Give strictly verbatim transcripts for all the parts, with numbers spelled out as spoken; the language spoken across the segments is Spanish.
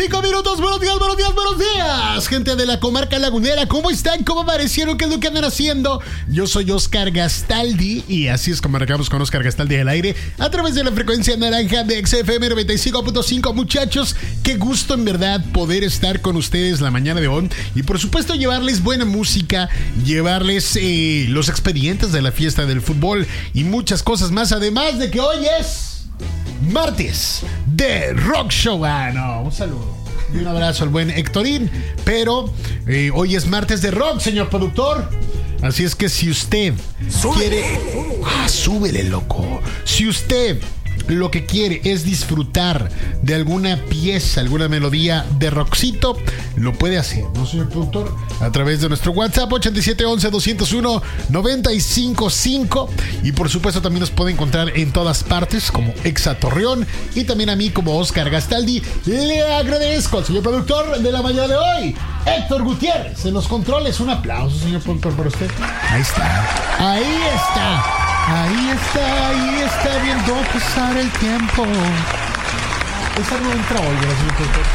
Cinco minutos, buenos días, buenos días, buenos días. Gente de la comarca lagunera, ¿cómo están? ¿Cómo amanecieron? ¿Qué es lo que andan haciendo? Yo soy Oscar Gastaldi y así es como arrancamos con Oscar Gastaldi al aire a través de la frecuencia naranja de X F M noventa y cinco punto cinco. Muchachos, qué gusto en verdad poder estar con ustedes la mañana de hoy y por supuesto llevarles buena música, llevarles eh, los expedientes de la fiesta del fútbol y muchas cosas más, además de que hoy es martes de Rock Show. Ah, no, un saludo y un abrazo al buen Héctorín. Pero eh, hoy es martes de rock, señor productor. Así es que si usted súbele. quiere... Ah, súbele, loco. Si usted lo que quiere es disfrutar de alguna pieza, alguna melodía de rockcito, lo puede hacer, ¿no, señor productor? A través de nuestro WhatsApp ochenta y siete once doscientos uno noventa y cinco cinco. Y por supuesto también nos puede encontrar en todas partes como Exa Torreón y también a mí como Oscar Gastaldi. Le agradezco al señor productor de la mañana de hoy, Héctor Gutiérrez, en los controles. Un aplauso, señor productor, para usted. Ahí está, ahí está. Ahí está, ahí está viendo pasar el tiempo. Esa no entra hoy, gracias.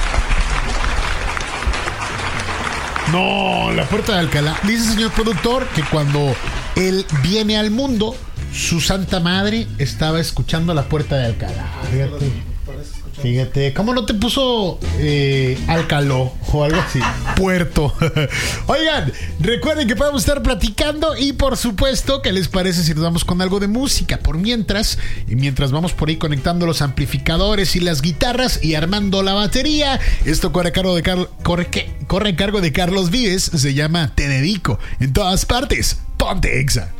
No, la puerta de Alcalá. Dice el señor productor que cuando él viene al mundo, su santa madre estaba escuchando la puerta de Alcalá. Fíjate. Fíjate, ¿cómo no te puso eh, Alcaló o algo así? Puerto. Oigan, recuerden que podemos estar platicando y por supuesto, ¿qué les parece si nos vamos con algo de música? Por mientras, y mientras vamos por ahí conectando los amplificadores y las guitarras y armando la batería, esto corre a cargo de, Carl, corre, ¿qué? corre a cargo de Carlos Vives, se llama Te Dedico. En todas partes, ponte Exa.